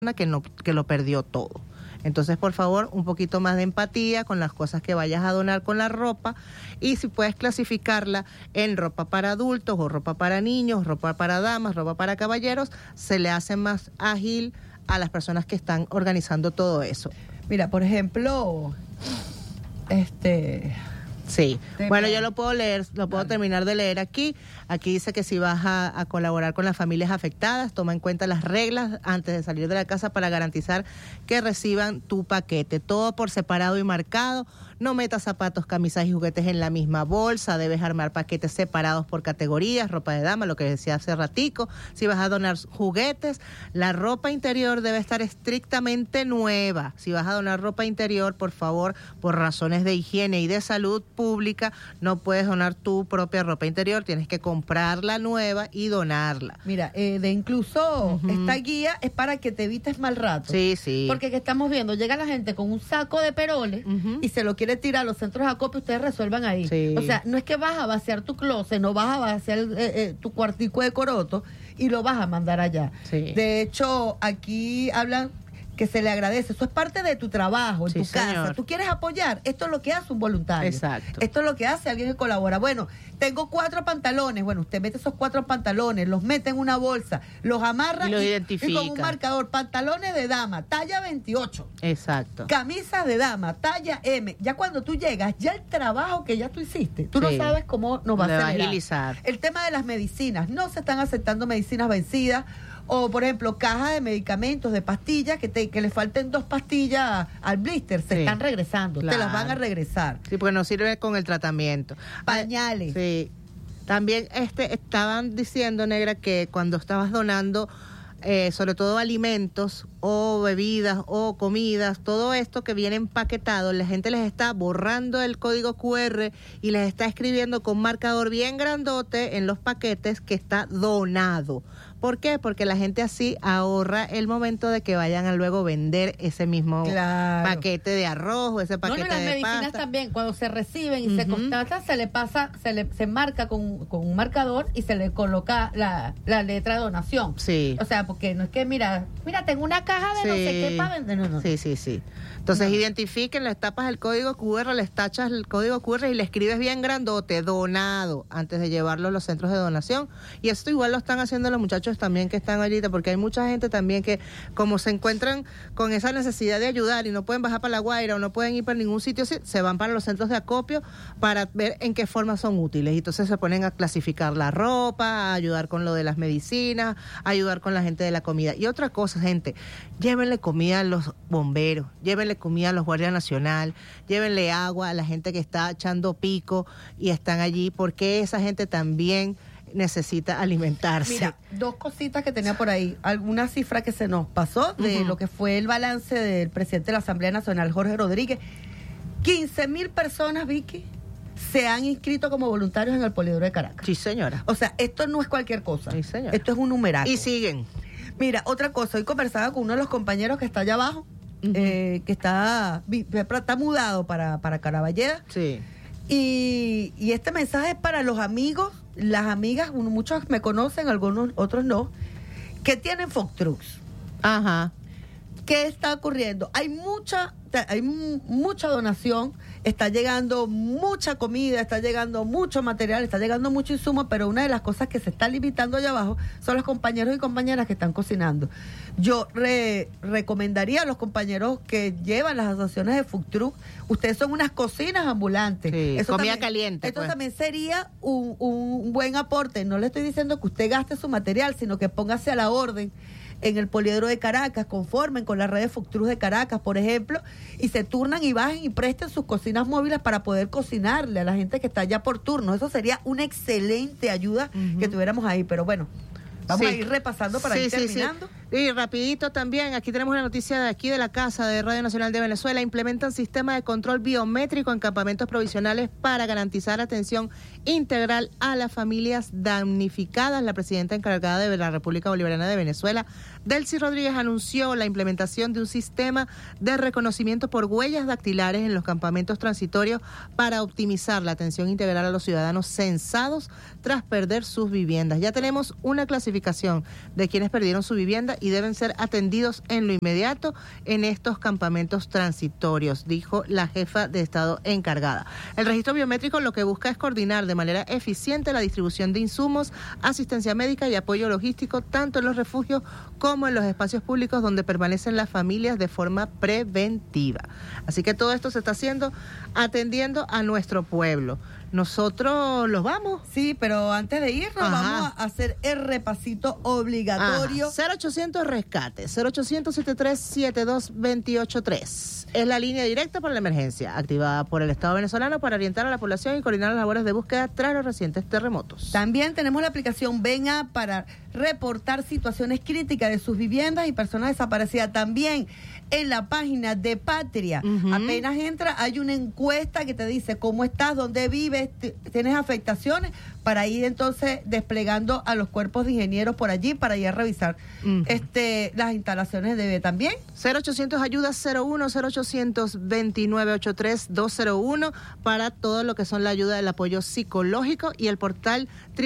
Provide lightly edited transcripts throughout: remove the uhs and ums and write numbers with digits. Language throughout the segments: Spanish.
que lo perdió todo. Entonces, por favor, un poquito más de empatía con las cosas que vayas a donar con la ropa, y si puedes clasificarla en ropa para adultos o ropa para niños, ropa para damas, ropa para caballeros, se le hace más ágil a las personas que están organizando todo eso. Mira, por ejemplo, Sí, bueno, yo lo puedo leer, lo puedo terminar de leer aquí. Aquí dice que si vas a colaborar con las familias afectadas, toma en cuenta las reglas antes de salir de la casa para garantizar que reciban tu paquete. Todo por separado y marcado. No metas zapatos, camisas y juguetes en la misma bolsa. Debes armar paquetes separados por categorías, ropa de dama, lo que decía hace ratico. Si vas a donar juguetes, la ropa interior debe estar estrictamente nueva. Si vas a donar ropa interior, por favor, por razones de higiene y de salud pública, no puedes donar tu propia ropa interior, tienes que comprarla nueva y donarla. Mira, incluso esta guía es para que te evites mal rato. Sí, sí. Porque que estamos viendo, llega la gente con un saco de peroles y se lo quiere tirar a los centros de acopio, ustedes resuelvan ahí. Sí. O sea, no es que vas a vaciar tu closet, no vas a vaciar tu cuartico de coroto y lo vas a mandar allá. Sí. De hecho, aquí hablan que se le agradece. Eso es parte de tu trabajo, en Sí, tu casa. señor. Tú quieres apoyar. Esto es lo que hace un voluntario. Exacto. Esto es lo que hace alguien que colabora. Bueno, tengo 4 pantalones. Bueno, usted mete esos 4 pantalones, los mete en una bolsa, los amarra y, lo y identifica. con un marcador. Pantalones de dama, talla 28. Exacto. Camisas de dama, talla M. Ya cuando tú llegas, ya el trabajo que ya tú hiciste, tú no Sí. sabes cómo nos va Le a va a acelerar. agilizar. El tema de las medicinas. No se están aceptando medicinas vencidas. O, por ejemplo, cajas de medicamentos, de pastillas, que le falten 2 pastillas al blister, se Sí, están regresando, claro. te las van a regresar. Sí, porque no sirve con el tratamiento. Pañales. Sí. También estaban diciendo, Negra, que cuando estabas donando, sobre todo alimentos o bebidas o comidas, todo esto que viene empaquetado, la gente les está borrando el código QR y les está escribiendo con marcador bien grandote en los paquetes que está donado. ¿Por qué? Porque la gente así ahorra el momento de que vayan a luego vender ese mismo paquete de arroz o ese paquete de pasta. No, las medicinas también, cuando se reciben y se constatan, se le pasa, se marca con un marcador y se le coloca la letra de donación. Sí. O sea, porque no es que, mira, tengo una caja de no sé qué para vender. No. Sí. Entonces identifiquen, les tapas el código QR, les tachas el código QR y le escribes bien grandote, donado, antes de llevarlo a los centros de donación. Y esto igual lo están haciendo los muchachos también que están ahorita, porque hay mucha gente también que, como se encuentran con esa necesidad de ayudar y no pueden bajar para La Guaira o no pueden ir para ningún sitio, se van para los centros de acopio para ver en qué forma son útiles. Y entonces se ponen a clasificar la ropa, a ayudar con lo de las medicinas, a ayudar con la gente de la comida. Y otra cosa, gente, llévenle comida a los bomberos, llévenle comida a los guardias nacional, llévenle agua a la gente que está echando pico y están allí, porque esa gente también necesita alimentarse. Mira, 2 cositas que tenía por ahí. Alguna cifra que se nos pasó de lo que fue el balance del presidente de la Asamblea Nacional, Jorge Rodríguez. 15,000 personas, Vicky, se han inscrito como voluntarios en el Poliedro de Caracas. Sí, señora. O sea, esto no es cualquier cosa. Sí, señora. Esto es un numerazo. Y siguen. Mira, otra cosa, hoy conversaba con uno de los compañeros que está allá abajo, que está mudado para Caraballeda. Sí. Y este mensaje es para los amigos, las amigas, muchos me conocen, algunos otros no, que tienen food trucks. Ajá. ¿Qué está ocurriendo? Hay mucha donación, está llegando mucha comida, está llegando mucho material, está llegando mucho insumo, pero una de las cosas que se está limitando allá abajo son los compañeros y compañeras que están cocinando. Yo recomendaría a los compañeros que llevan las asociaciones de food truck, ustedes son unas cocinas ambulantes. Sí, eso comida también, caliente. Esto pues también sería un buen aporte. No le estoy diciendo que usted gaste su material, sino que póngase a la orden en el Poliedro de Caracas, conformen con la red de food trucks de Caracas, por ejemplo, y se turnan y bajen y presten sus cocinas móviles para poder cocinarle a la gente que está allá por turno. Eso sería una excelente ayuda que tuviéramos ahí, pero bueno, vamos a ir repasando para ir terminando. Y rapidito también, aquí tenemos una noticia de aquí de la Casa de Radio Nacional de Venezuela. Implementan sistema de control biométrico en campamentos provisionales para garantizar atención integral a las familias damnificadas. La presidenta encargada de la República Bolivariana de Venezuela, Delcy Rodríguez, anunció la implementación de un sistema de reconocimiento por huellas dactilares en los campamentos transitorios para optimizar la atención integral a los ciudadanos censados tras perder sus viviendas. Ya tenemos una clasificación de quienes perdieron su vivienda y deben ser atendidos en lo inmediato en estos campamentos transitorios, dijo la jefa de Estado encargada. El registro biométrico lo que busca es coordinar de manera eficiente la distribución de insumos, asistencia médica y apoyo logístico, tanto en los refugios como en los espacios públicos donde permanecen las familias de forma preventiva. Así que todo esto se está haciendo atendiendo a nuestro pueblo. Nosotros los vamos. Sí, pero antes de irnos vamos a hacer el repasito obligatorio. 0800 rescate, 0873-7228-3. Es la línea directa para la emergencia, activada por el Estado venezolano para orientar a la población y coordinar las labores de búsqueda tras los recientes terremotos. También tenemos la aplicación Venga para reportar situaciones críticas de sus viviendas y personas desaparecidas. También en la página de Patria, apenas entra, hay una encuesta que te dice cómo estás, dónde vives, tienes afectaciones, para ir entonces desplegando a los cuerpos de ingenieros por allí para ir a revisar las instalaciones de también. 0800 ayuda 01, 0800 2983 201 para todo lo que son la ayuda del apoyo psicológico, y el portal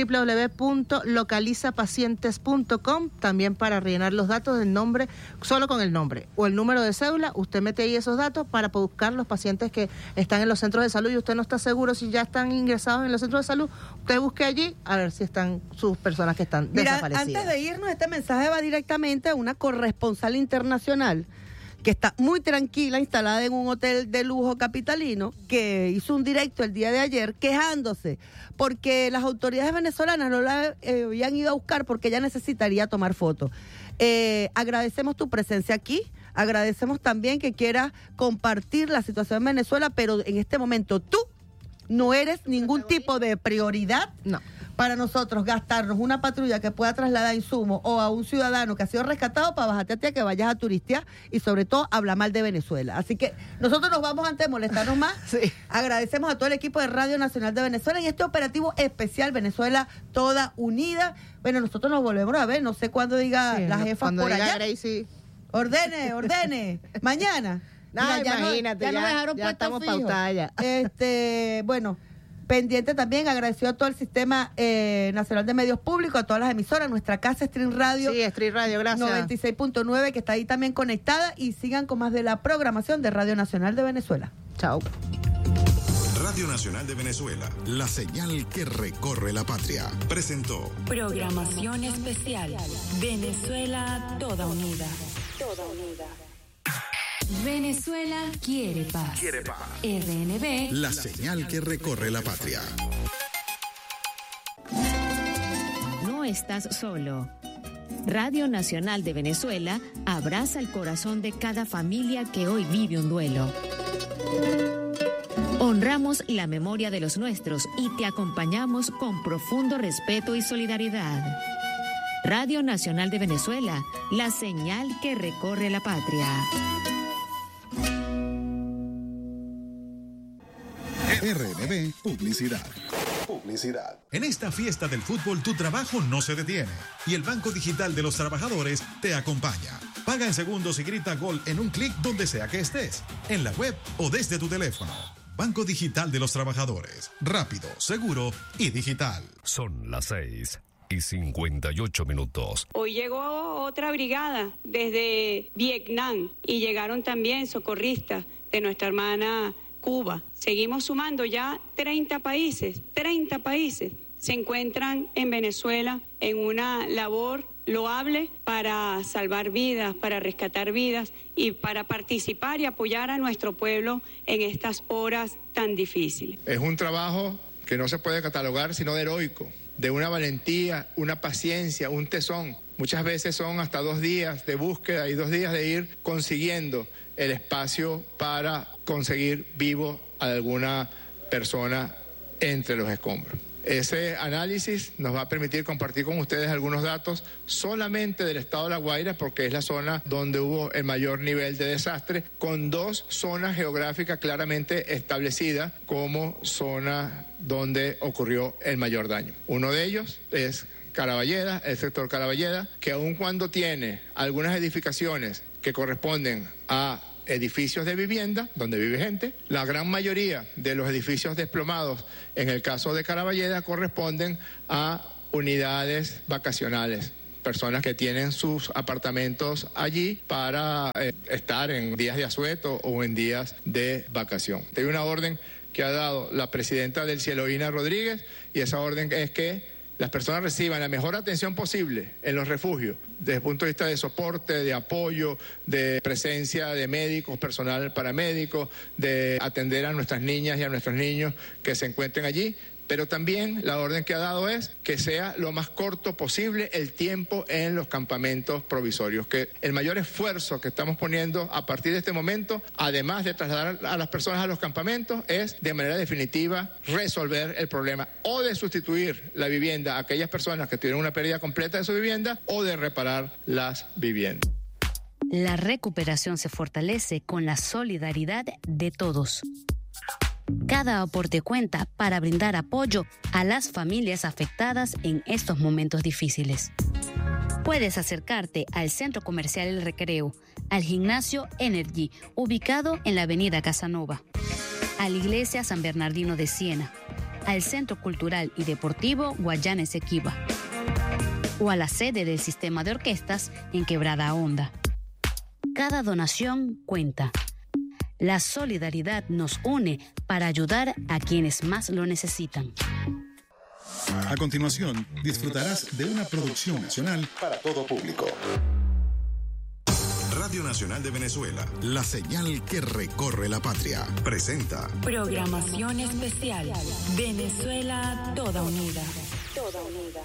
www.localizapacientes.com también para rellenar los datos del nombre, solo con el nombre o el número de cédula. Usted mete ahí esos datos para buscar los pacientes que están en los centros de salud y usted no está seguro si ya están ingresados en los centros de salud. Usted busque allí a ver si están sus personas que están desaparecidas. Antes de irnos, este mensaje va directamente a una corresponsal internacional que está muy tranquila, instalada en un hotel de lujo capitalino, que hizo un directo el día de ayer quejándose porque las autoridades venezolanas no la habían ido a buscar porque ella necesitaría tomar fotos. Agradecemos tu presencia aquí, agradecemos también que quieras compartir la situación en Venezuela, pero en este momento tú no eres ningún tipo de prioridad. No. Para nosotros gastarnos una patrulla que pueda trasladar insumos o a un ciudadano que ha sido rescatado para bajarte a ti a que vayas a turistear y sobre todo hablar mal de Venezuela. Así que nosotros nos vamos antes de molestarnos más. Sí. Agradecemos a todo el equipo de Radio Nacional de Venezuela en este operativo especial Venezuela Toda Unida. Bueno, nosotros nos volvemos a ver, no sé cuándo diga la jefa por allá. Gracie. Ordene, mañana. No, mira, imagínate, ya nos dejaron ya puestos estamos fijos. pautadas ya. Bueno, pendiente también, agradeció a todo el Sistema Nacional de Medios Públicos, a todas las emisoras, nuestra casa Stream Radio. Sí, Stream Radio, gracias. 96.9, que está ahí también conectada, y sigan con más de la programación de Radio Nacional de Venezuela. Chao. Radio Nacional de Venezuela, la señal que recorre la patria, presentó programación especial. Venezuela Toda Unida. Toda Unida. Venezuela quiere paz. RNB, la señal que recorre la patria. No estás solo. Radio Nacional de Venezuela abraza el corazón de cada familia que hoy vive un duelo. Honramos la memoria de los nuestros y te acompañamos con profundo respeto y solidaridad. Radio Nacional de Venezuela, la señal que recorre la patria. RNB Publicidad. En esta fiesta del fútbol tu trabajo no se detiene y el Banco Digital de los Trabajadores te acompaña. Paga en segundos y grita gol en un clic donde sea que estés, en la web o desde tu teléfono. Banco Digital de los Trabajadores. Rápido, seguro y digital. Son las 6:58. Hoy llegó otra brigada desde Vietnam y llegaron también socorristas de nuestra hermana Cuba. Seguimos sumando ya 30 países se encuentran en Venezuela en una labor loable para salvar vidas, para rescatar vidas y para participar y apoyar a nuestro pueblo en estas horas tan difíciles. Es un trabajo que no se puede catalogar sino de heroico, de una valentía, una paciencia, un tesón. Muchas veces son hasta 2 días de búsqueda y 2 días de ir consiguiendo el espacio para conseguir vivo a alguna persona entre los escombros. Ese análisis nos va a permitir compartir con ustedes algunos datos solamente del estado de La Guaira, porque es la zona donde hubo el mayor nivel de desastre, con 2 zonas geográficas claramente establecidas como zona donde ocurrió el mayor daño. Uno de ellos es Caraballeda, el sector Caraballeda, que aun cuando tiene algunas edificaciones que corresponden a edificios de vivienda, donde vive gente, la gran mayoría de los edificios desplomados, en el caso de Caraballeda, corresponden a unidades vacacionales, personas que tienen sus apartamentos allí para estar en días de asueto o en días de vacación. Hay una orden que ha dado la presidenta del Cielo, Ina Rodríguez, y esa orden es que las personas reciban la mejor atención posible en los refugios, desde el punto de vista de soporte, de apoyo, de presencia de médicos, personal paramédico, de atender a nuestras niñas y a nuestros niños que se encuentren allí. Pero también la orden que ha dado es que sea lo más corto posible el tiempo en los campamentos provisorios, que el mayor esfuerzo que estamos poniendo a partir de este momento, además de trasladar a las personas a los campamentos, es de manera definitiva resolver el problema o de sustituir la vivienda a aquellas personas que tuvieron una pérdida completa de su vivienda o de reparar las viviendas. La recuperación se fortalece con la solidaridad de todos. Cada aporte cuenta para brindar apoyo a las familias afectadas en estos momentos difíciles. Puedes acercarte al Centro Comercial El Recreo, al Gimnasio Energy, ubicado en la Avenida Casanova, a la Iglesia San Bernardino de Siena, al Centro Cultural y Deportivo Guayana Esequiba, o a la sede del Sistema de Orquestas en Quebrada Honda. Cada donación cuenta. La solidaridad nos une para ayudar a quienes más lo necesitan. A continuación, disfrutarás de una producción nacional para todo público. Radio Nacional de Venezuela, la señal que recorre la patria, presenta programación especial. Venezuela toda unida. Toda unida.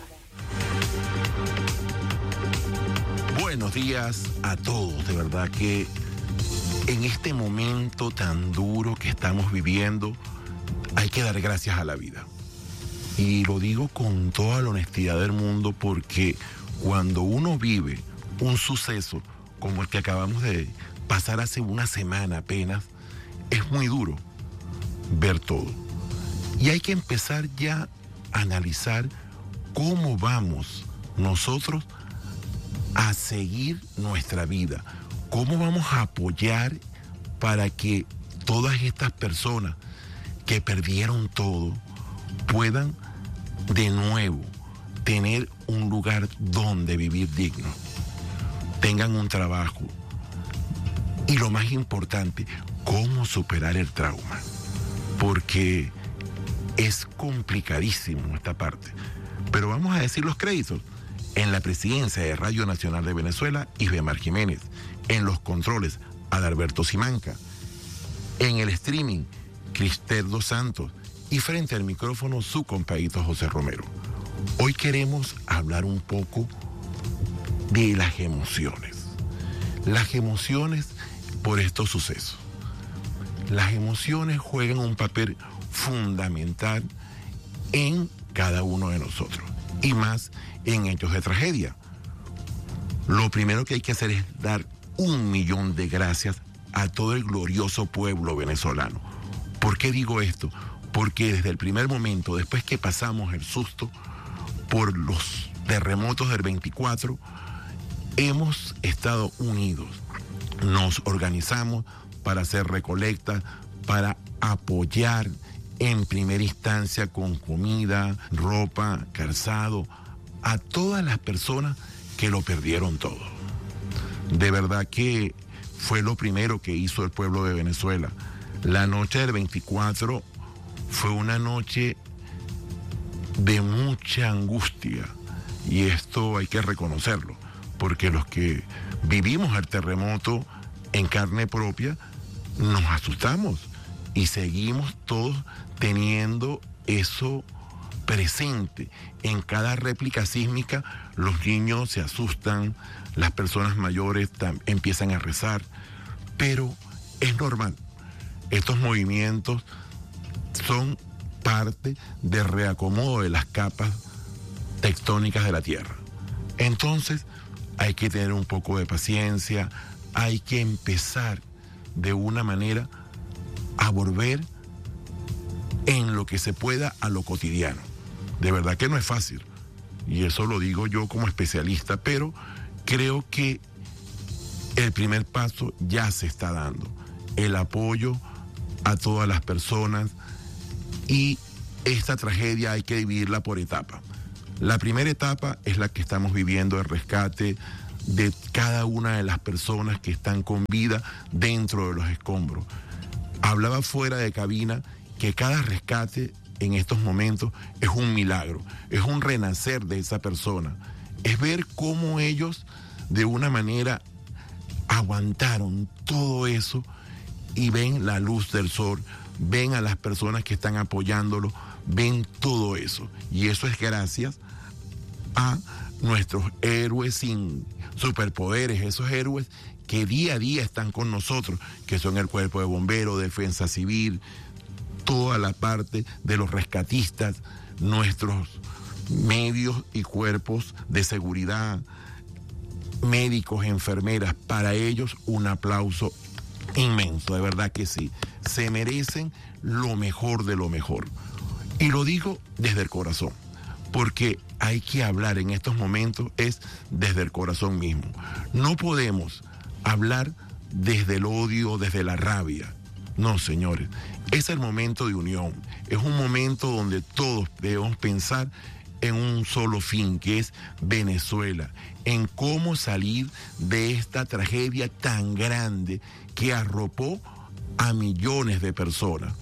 Buenos días a todos, de verdad que en este momento tan duro que estamos viviendo, hay que dar gracias a la vida. Y lo digo con toda la honestidad del mundo porque cuando uno vive un suceso como el que acabamos de pasar hace una semana apenas, es muy duro ver todo. Y hay que empezar ya a analizar cómo vamos nosotros a seguir nuestra vida. ¿Cómo vamos a apoyar para que todas estas personas que perdieron todo puedan de nuevo tener un lugar donde vivir digno, tengan un trabajo y lo más importante, cómo superar el trauma? Porque es complicadísimo esta parte. Pero vamos a decir los créditos. En la presidencia de Radio Nacional de Venezuela, Isbemar Jiménez. En los controles, Adalberto Simanca. En el streaming, Cristel Dos Santos. Y frente al micrófono, su compadrito José Romero. Hoy queremos hablar un poco de las emociones. Las emociones por estos sucesos. Las emociones juegan un papel fundamental en cada uno de nosotros. Y más en hechos de tragedia. Lo primero que hay que hacer es dar 1.000.000 de gracias a todo el glorioso pueblo venezolano. ¿Por qué digo esto? Porque desde el primer momento, después que pasamos el susto por los terremotos del 24, hemos estado unidos. Nos organizamos para hacer recolectas, para apoyar en primera instancia con comida, ropa, calzado, a todas las personas que lo perdieron todo. De verdad que fue lo primero que hizo el pueblo de Venezuela. La noche del 24 fue una noche de mucha angustia y esto hay que reconocerlo, porque los que vivimos el terremoto en carne propia nos asustamos y seguimos todos teniendo eso presente. En cada réplica sísmica los niños se asustan, las personas mayores empiezan a rezar, pero es normal. Estos movimientos son parte del reacomodo de las capas tectónicas de la Tierra. Entonces hay que tener un poco de paciencia, hay que empezar de una manera a volver en lo que se pueda a lo cotidiano. De verdad que no es fácil, y eso lo digo yo como especialista, pero creo que el primer paso ya se está dando. El apoyo a todas las personas, y esta tragedia hay que dividirla por etapas. La primera etapa es la que estamos viviendo, el rescate de cada una de las personas que están con vida dentro de los escombros. Hablaba fuera de cabina que cada rescate en estos momentos es un milagro, es un renacer de esa persona, es ver cómo ellos de una manera aguantaron todo eso y ven la luz del sol, ven a las personas que están apoyándolo, ven todo eso. Y eso es gracias a nuestros héroes sin superpoderes, esos héroes que día a día están con nosotros, que son el Cuerpo de Bomberos, Defensa Civil, toda la parte de los rescatistas, nuestros medios y cuerpos de seguridad, médicos, enfermeras. Para ellos un aplauso inmenso, de verdad que sí. Se merecen lo mejor de lo mejor. Y lo digo desde el corazón, porque hay que hablar en estos momentos es desde el corazón mismo. No podemos hablar desde el odio, desde la rabia. No, señores, es el momento de unión. Es un momento donde todos debemos pensar en un solo fin, que es Venezuela, en cómo salir de esta tragedia tan grande que arropó a millones de personas.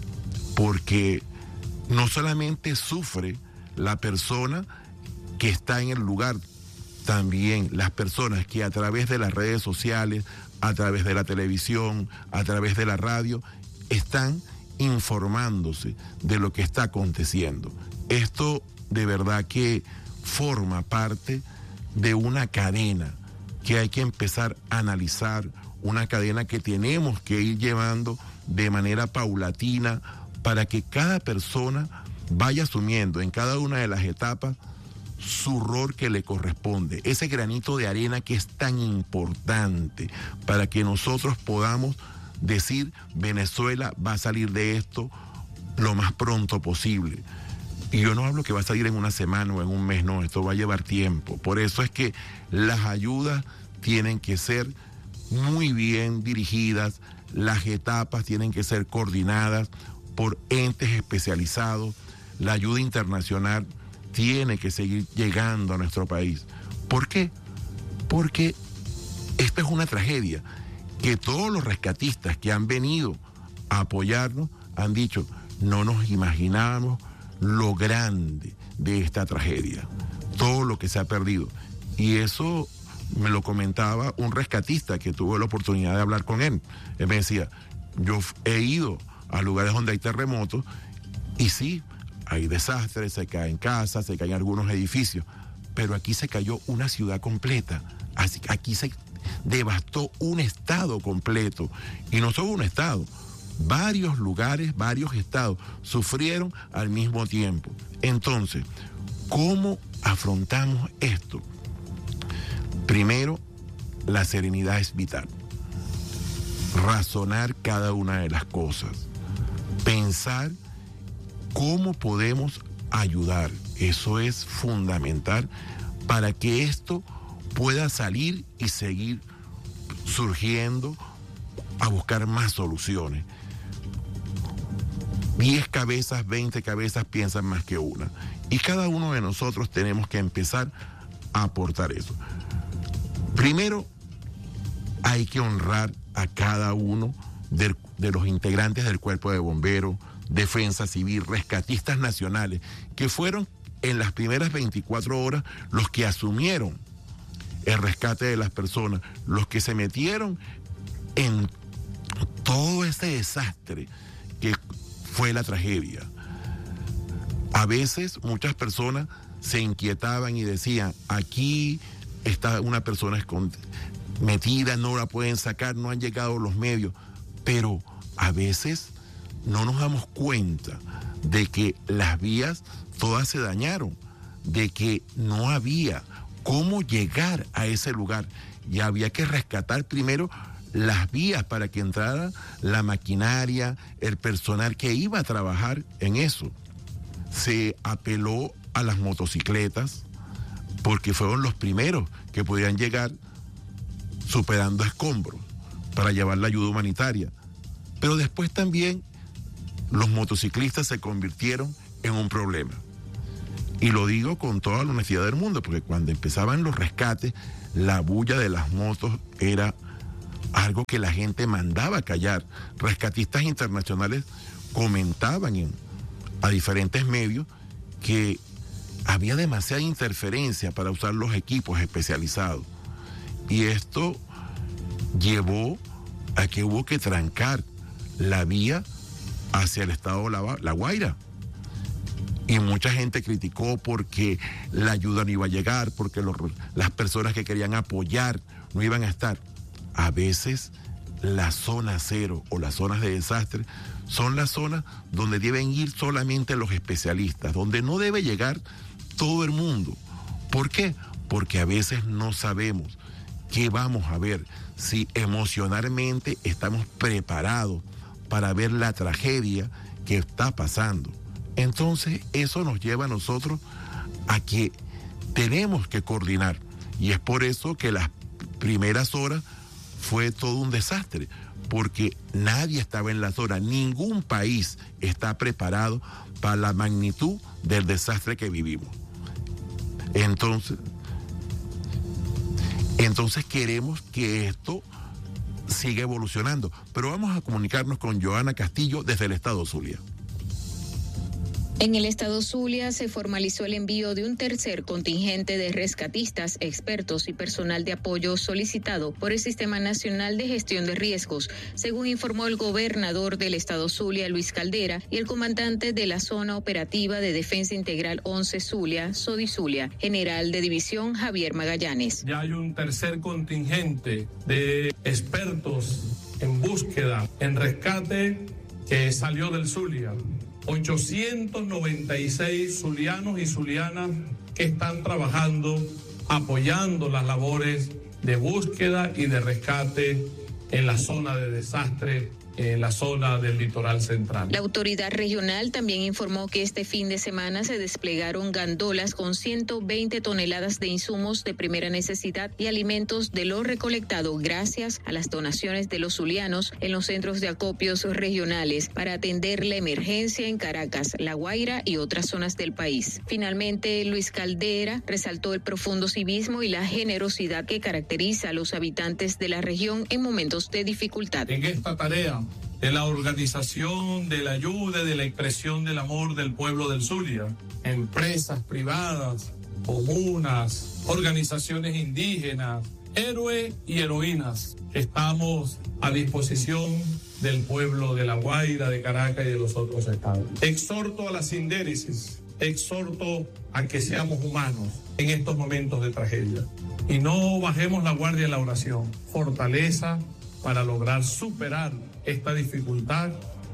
Porque no solamente sufre la persona que está en el lugar, también las personas que a través de las redes sociales, a través de la televisión, a través de la radio, están informándose de lo que está aconteciendo. Esto de verdad que forma parte de una cadena que hay que empezar a analizar, una cadena que tenemos que ir llevando de manera paulatina para que cada persona vaya asumiendo en cada una de las etapas su rol que le corresponde, ese granito de arena que es tan importante para que nosotros podamos decir Venezuela va a salir de esto lo más pronto posible. Y yo no hablo que va a salir en una semana o en un mes, no, esto va a llevar tiempo. Por eso es que las ayudas tienen que ser muy bien dirigidas, las etapas tienen que ser coordinadas por entes especializados, la ayuda internacional tiene que seguir llegando a nuestro país. ¿Por qué? Porque esta es una tragedia que todos los rescatistas que han venido a apoyarnos han dicho, no nos imaginábamos lo grande de esta tragedia, todo lo que se ha perdido. Y eso me lo comentaba un rescatista que tuvo la oportunidad de hablar con él. Él me decía, yo he ido a lugares donde hay terremotos y sí, hay desastres, se caen casas, se caen algunos edificios, pero aquí se cayó una ciudad completa, aquí se devastó un estado completo, y no solo un estado, varios lugares, varios estados sufrieron al mismo tiempo. Entonces, ¿cómo afrontamos esto? Primero, la serenidad es vital. Razonar cada una de las cosas. Pensar cómo podemos ayudar. Eso es fundamental para que esto pueda salir y seguir surgiendo a buscar más soluciones. 10 cabezas, 20 cabezas piensan más que una. Y cada uno de nosotros tenemos que empezar a aportar eso. Primero, hay que honrar a cada uno de los integrantes del Cuerpo de Bomberos, Defensa Civil, rescatistas nacionales, que fueron en las primeras 24 horas los que asumieron el rescate de las personas, los que se metieron en todo ese desastre que fue la tragedia. A veces muchas se inquietaban y decían, aquí está una persona metida, no la pueden sacar, no han llegado los medios, pero a veces no nos damos cuenta de que las vías todas se dañaron, de que no había cómo llegar a ese lugar y había que rescatar primero las vías para que entrara la maquinaria, el personal que iba a trabajar en eso. Se apeló a las motocicletas porque fueron los primeros que podían llegar superando escombros para llevar la ayuda humanitaria. Pero después también los motociclistas se convirtieron en un problema. Y lo digo con toda la honestidad del mundo, porque cuando empezaban los rescates, la bulla de las motos era algo que la gente mandaba a callar. Rescatistas internacionales comentaban a diferentes medios que había demasiada interferencia para usar los equipos especializados. Y esto llevó a que hubo que trancar la vía hacia el estado de La Guaira. Y mucha gente criticó porque la ayuda no iba a llegar, porque las personas que querían apoyar no iban a estar. A veces la zona cero o las zonas de desastre son las zonas donde deben ir solamente los especialistas, donde no debe llegar todo el mundo. ¿Por qué? Porque a veces no sabemos qué vamos a ver, si emocionalmente estamos preparados para ver la tragedia que está pasando. Entonces eso nos lleva a nosotros a que tenemos que coordinar, y es por eso que las primeras horas fue todo un desastre, porque nadie estaba en la zona, ningún país está preparado para la magnitud del desastre que vivimos. Entonces queremos que esto siga evolucionando, pero vamos a comunicarnos con Joana Castillo desde el estado Zulia. En el estado Zulia se formalizó el envío de un tercer contingente de rescatistas, expertos y personal de apoyo solicitado por el Sistema Nacional de Gestión de Riesgos, según informó el gobernador del estado Zulia, Luis Caldera, y el comandante de la Zona Operativa de Defensa Integral 11 Zulia, SODI Zulia, general de división Javier Magallanes. Ya hay un tercer contingente de expertos en búsqueda, en rescate, que salió del Zulia. 896 zulianos y zulianas que están trabajando, apoyando las labores de búsqueda y de rescate en la zona de desastre, en la zona del litoral central. La autoridad regional también informó que este fin de semana se desplegaron gandolas con 120 toneladas de insumos de primera necesidad y alimentos de lo recolectado gracias a las donaciones de los zulianos en los centros de acopios regionales para atender la emergencia en Caracas, La Guaira y otras zonas del país. Finalmente, Luis Caldera resaltó el profundo civismo y la generosidad que caracteriza a los habitantes de la región en momentos de dificultad. En esta tarea de la organización, de la ayuda, de la expresión del amor del pueblo del Zulia, empresas privadas, comunas, organizaciones indígenas, héroes y heroínas, estamos a disposición del pueblo de La Guaira, de Caracas y de los otros estados. Exhorto a la sindéresis, exhorto a que seamos humanos en estos momentos de tragedia y no bajemos la guardia en la oración. Fortaleza para lograr superar esta dificultad,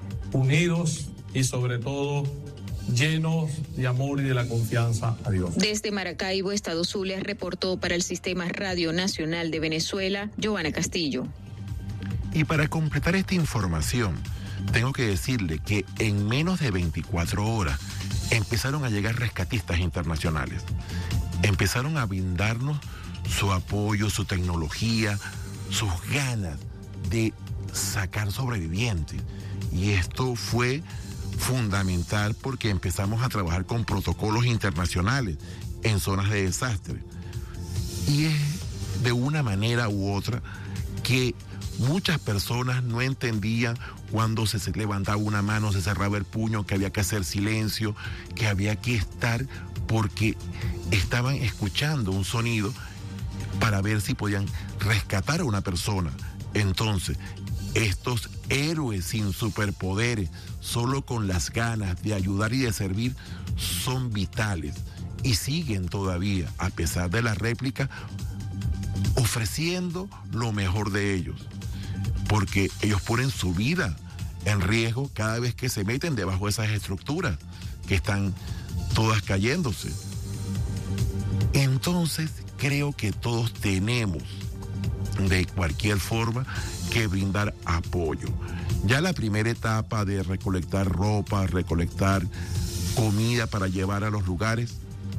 unidos y sobre todo llenos de amor y de la confianza a Dios. Desde Maracaibo, estado Zulia, reportó para el Sistema Radio Nacional de Venezuela, Joana Castillo. Y para completar esta información, tengo que decirle que en menos de 24 horas empezaron a llegar rescatistas internacionales. Empezaron a brindarnos su apoyo, su tecnología, sus ganas de sacar sobrevivientes. Y esto fue fundamental porque empezamos a trabajar con protocolos internacionales en zonas de desastre. Y es de una manera u otra que muchas personas no entendían cuando se levantaba una mano, se cerraba el puño, que había que hacer silencio, que había que estar, porque estaban escuchando un sonido para ver si podían rescatar a una persona. Entonces, estos héroes sin superpoderes, solo con las ganas de ayudar y de servir, son vitales y siguen todavía, a pesar de la réplica, ofreciendo lo mejor de ellos, porque ellos ponen su vida en riesgo cada vez que se meten debajo de esas estructuras que están todas cayéndose. Entonces, creo que todos tenemos de cualquier forma que brindar apoyo. Ya la primera etapa de recolectar ropa, recolectar comida para llevar a los lugares,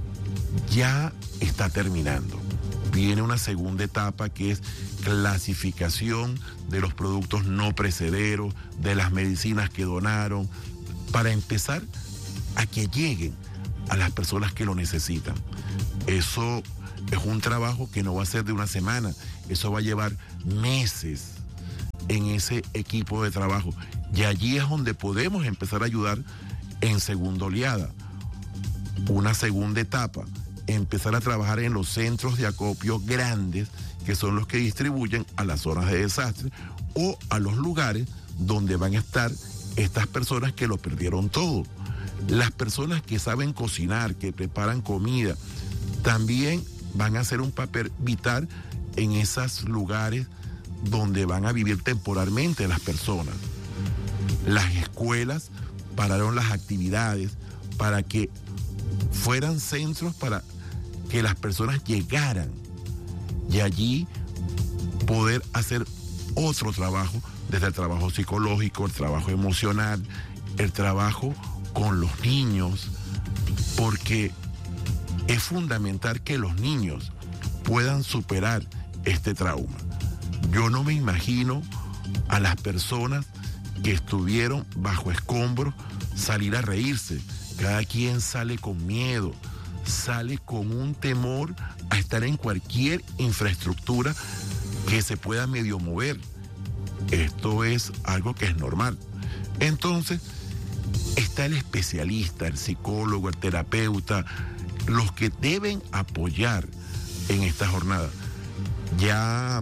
ya está terminando. Viene una segunda etapa que es clasificación de los productos no perecederos, de las medicinas que donaron, para empezar a que lleguen a las personas que lo necesitan. Eso es un trabajo que no va a ser de una semana, eso va a llevar meses en ese equipo de trabajo. Y allí es donde podemos empezar a ayudar en segunda oleada. Una segunda etapa, empezar a trabajar en los centros de acopio grandes, que son los que distribuyen a las zonas de desastre o a los lugares donde van a estar estas personas que lo perdieron todo. Las personas que saben cocinar, que preparan comida, también van a hacer un papel vital en esos lugares donde van a vivir temporalmente las personas. Las escuelas pararon las actividades para que fueran centros para que las personas llegaran y allí poder hacer otro trabajo, desde el trabajo psicológico, el trabajo emocional, el trabajo con los niños, porque es fundamental que los niños puedan superar este trauma. Yo no me imagino a las personas que estuvieron bajo escombros salir a reírse. Cada quien sale con miedo, sale con un temor a estar en cualquier infraestructura que se pueda medio mover. Esto es algo que es normal. Entonces, está el especialista, el psicólogo, el terapeuta, los que deben apoyar en esta jornada. Ya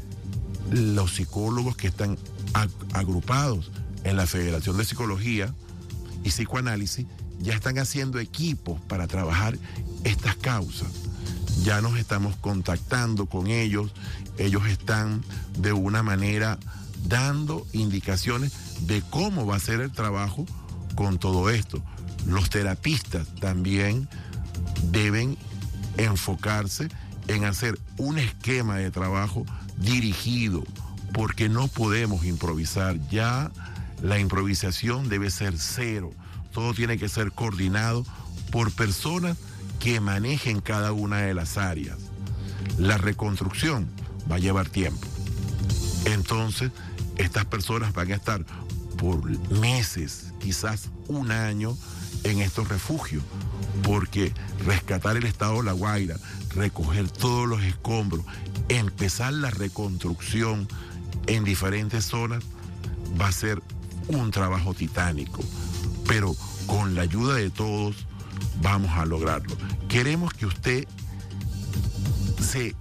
los psicólogos que están agrupados en la Federación de Psicología y Psicoanálisis ya están haciendo equipos para trabajar estas causas. Ya nos estamos contactando con ellos, ellos están de una manera dando indicaciones de cómo va a ser el trabajo con todo esto. Los terapistas también deben enfocarse en hacer un esquema de trabajo dirigido, porque no podemos improvisar. Ya la improvisación debe ser cero. Todo tiene que ser coordinado por personas que manejen cada una de las áreas. La reconstrucción va a llevar tiempo. Entonces, estas personas van a estar por meses, quizás un año, en estos refugios, porque rescatar el estado de La Guaira, recoger todos los escombros, empezar la reconstrucción en diferentes zonas, va a ser un trabajo titánico, pero con la ayuda de todos vamos a lograrlo. Queremos que usted se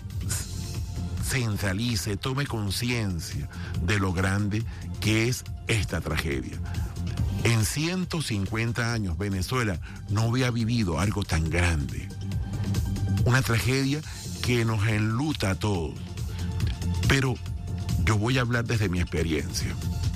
centralice, tome conciencia de lo grande que es esta tragedia. En 150 años Venezuela no había vivido algo tan grande. Una tragedia que nos enluta a todos. Pero yo voy a hablar desde mi experiencia.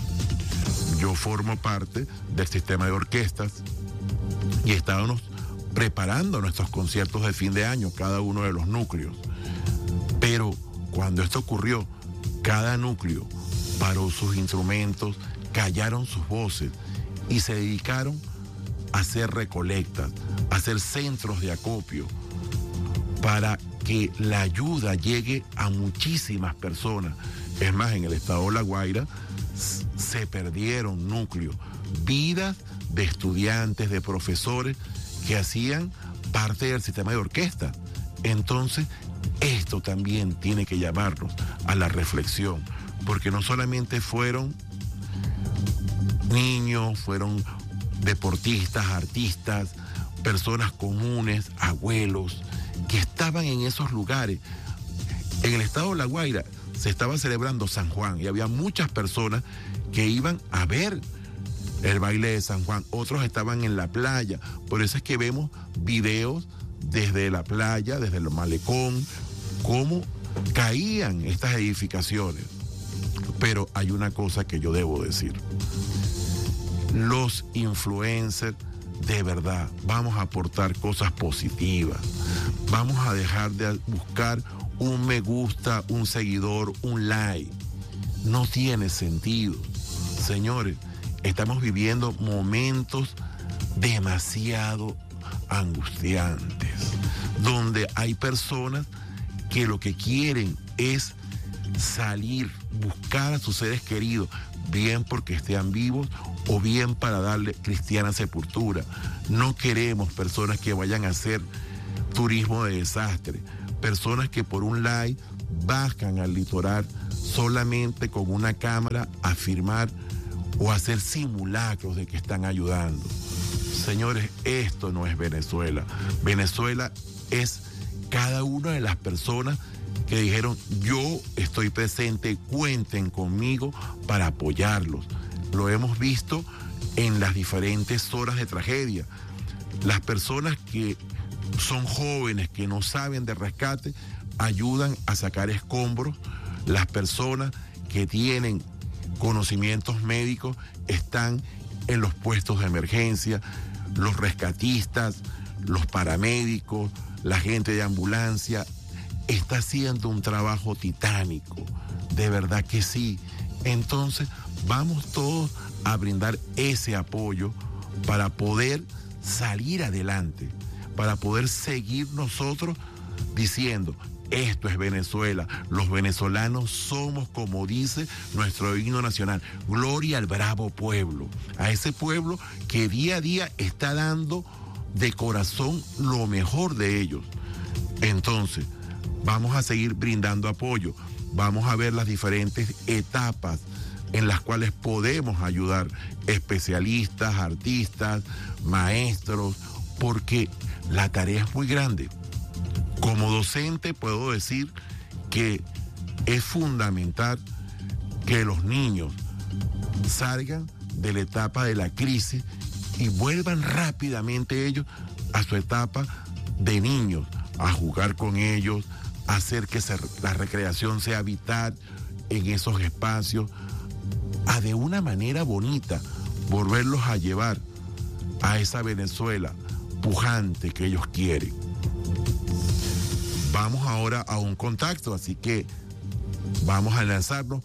Yo formo parte del sistema de orquestas y estábamos preparando nuestros conciertos de fin de año, cada uno de los núcleos. Pero cuando esto ocurrió, cada núcleo paró sus instrumentos, callaron sus voces y se dedicaron a hacer recolectas, a hacer centros de acopio para que la ayuda llegue a muchísimas personas. Es más, en el estado de La Guaira se perdieron núcleos, vidas de estudiantes, de profesores que hacían parte del sistema de orquesta. Entonces, esto también tiene que llamarnos a la reflexión, porque no solamente fueron niños, fueron deportistas, artistas, personas comunes, abuelos, que estaban en esos lugares. En el estado de La Guaira se estaba celebrando San Juan y había muchas personas que iban a ver el baile de San Juan. Otros estaban en la playa. Por eso es que vemos videos desde la playa, desde el malecón, cómo caían estas edificaciones. Pero hay una cosa que yo debo decir. Los influencers, de verdad, vamos a aportar cosas positivas. Vamos a dejar de buscar un me gusta, un seguidor, un like. No tiene sentido. Señores, estamos viviendo momentos demasiado angustiantes, donde hay personas que lo que quieren es salir, buscar a sus seres queridos, bien porque estén vivos o bien para darle cristiana sepultura. No queremos personas que vayan a hacer turismo de desastre, personas que por un like bajan al litoral solamente con una cámara a filmar o a hacer simulacros de que están ayudando. Señores, esto no es Venezuela. Venezuela es cada una de las personas que dijeron: yo estoy presente, cuenten conmigo para apoyarlos. Lo hemos visto en las diferentes horas de tragedia. Las personas que son jóvenes, que no saben de rescate, ayudan a sacar escombros. Las personas que tienen conocimientos médicos están en los puestos de emergencia. Los rescatistas, los paramédicos, la gente de ambulancia, está haciendo un trabajo titánico, de verdad que sí. Entonces, vamos todos a brindar ese apoyo para poder salir adelante, para poder seguir nosotros diciendo: esto es Venezuela, los venezolanos somos, como dice nuestro himno nacional, gloria al bravo pueblo, a ese pueblo que día a día está dando de corazón lo mejor de ellos. Entonces, vamos a seguir brindando apoyo, vamos a ver las diferentes etapas en las cuales podemos ayudar especialistas, artistas, maestros, porque la tarea es muy grande. Como docente puedo decir que es fundamental que los niños salgan de la etapa de la crisis y vuelvan rápidamente ellos a su etapa de niños, a jugar con ellos, a hacer que la recreación sea vital en esos espacios, a de una manera bonita volverlos a llevar a esa Venezuela pujante que ellos quieren. Vamos ahora a un contacto, así que vamos a lanzarnos